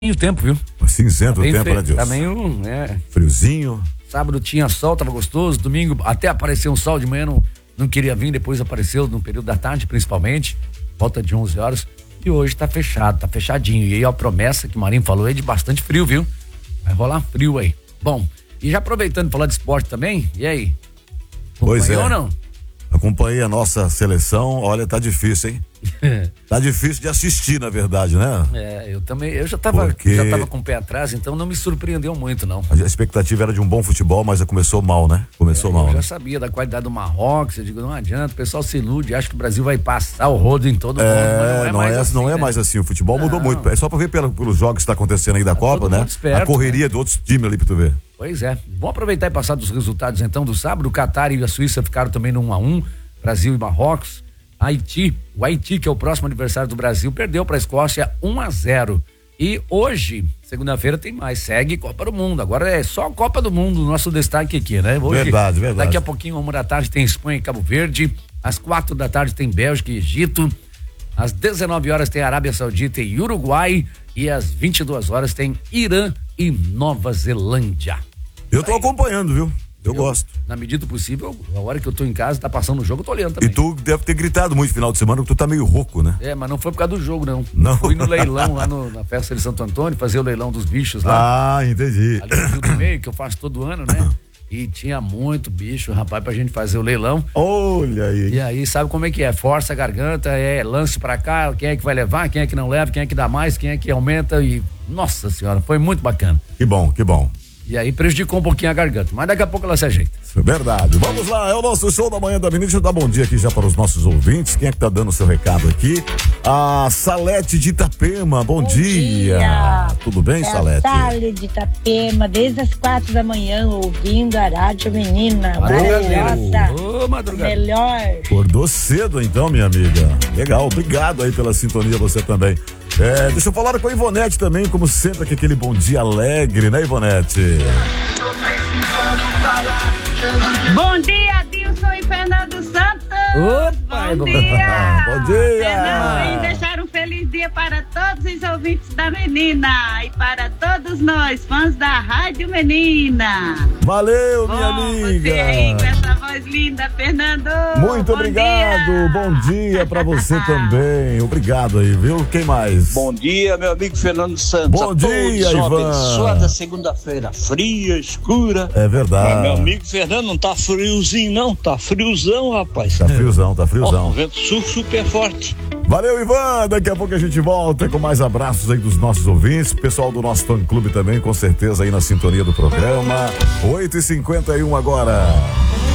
o tempo, viu? Cinzento o tempo, né, Deus? Tá meio, friozinho. Sábado tinha sol, tava gostoso. Domingo até apareceu um sol de manhã, não queria vir, depois apareceu no período da tarde, principalmente, volta de 11 horas. E hoje tá fechado, tá fechadinho. E aí a promessa que o Marinho falou é de bastante frio, viu? Vai rolar frio aí. Bom, e já aproveitando pra falar de esporte também, e aí? Pois é. Ou não? Acompanhei a nossa seleção, olha, tá difícil, hein? Tá difícil de assistir, na verdade, né? Eu também, eu já tava com o pé atrás, então não me surpreendeu muito, não. A expectativa era de um bom futebol, mas começou mal, né? Começou mal. Eu já né? sabia da qualidade do Marrocos, eu digo, não adianta, o pessoal se ilude, acha que o Brasil vai passar o rodo em todo mundo, mas não é mais assim, o futebol mudou muito, é só pra ver pelos jogos que tá acontecendo aí da Copa, né? Esperto, a correria de outros times ali pra tu ver. Pois é, vamos aproveitar e passar dos resultados então do sábado. O Catar e a Suíça ficaram também no 1-1, Brasil e Marrocos. O Haiti, que é o próximo adversário do Brasil, perdeu para a Escócia 1-0. E hoje, segunda-feira, tem mais. Segue Copa do Mundo. Agora é só a Copa do Mundo, nosso destaque aqui, né? Hoje, verdade. Daqui a pouquinho, 1 da tarde, tem Espanha e Cabo Verde. Às 4 da tarde tem Bélgica e Egito. Às 19 horas tem Arábia Saudita e Uruguai. E às 22 horas tem Irã e Nova Zelândia. Eu tô acompanhando, viu? Eu gosto. Na medida do possível, a hora que eu tô em casa, tá passando o jogo, eu tô olhando também. E tu deve ter gritado muito no final de semana, porque tu tá meio rouco, né? Mas não foi por causa do jogo, não. Não. Fui no leilão lá na festa de Santo Antônio, fazer o leilão dos bichos lá. Ah, entendi. Ali no Rio do Meio, que eu faço todo ano, né? E tinha muito bicho, rapaz, pra gente fazer o leilão. Olha aí. E aí, sabe como é que é? Força a garganta, lance pra cá, quem é que vai levar, quem é que não leva, quem é que dá mais, quem é que aumenta e... Nossa senhora, foi muito bacana. Que bom. E aí prejudicou um pouquinho a garganta, mas daqui a pouco ela se ajeita. Verdade. Vamos lá, é o nosso show da manhã da Avenida. Deixa eu dar bom dia aqui já para os nossos ouvintes. Quem é que tá dando o seu recado aqui? A Salete de Itapema, bom dia. Tudo bem, Salete? Salete de Itapema, desde as 4 da manhã, ouvindo a Rádio Menina. Maravilhosa. Madrugada. Melhor. Acordou cedo então, minha amiga. Legal, obrigado aí pela sintonia, você também. Deixa eu falar com a Ivonete também, como sempre, aqui aquele bom dia alegre, né, Ivonete? Bom dia, Dilson e Fernando Santos. Opa, bom dia. Bom dia. Fernando, deixar um feliz dia para todos os ouvintes da Menina e para todos nós, fãs da Rádio Menina. Valeu, minha amiga. Você aí com essa voz linda, Fernando. Muito obrigado. Bom dia pra você também. Obrigado aí, viu? Quem mais? Bom dia, meu amigo Fernando Santos. Bom dia, Ivan. Abençoada segunda-feira, fria, escura. É verdade. Meu amigo Fernando, não tá friozinho não, tá friozão, rapaz. Tá friozão. O vento sul super forte. Valeu, Ivan. Daqui a pouco a gente volta com mais abraços aí dos nossos ouvintes. Pessoal do nosso fã-clube também, com certeza aí na sintonia do programa. 8h51 agora.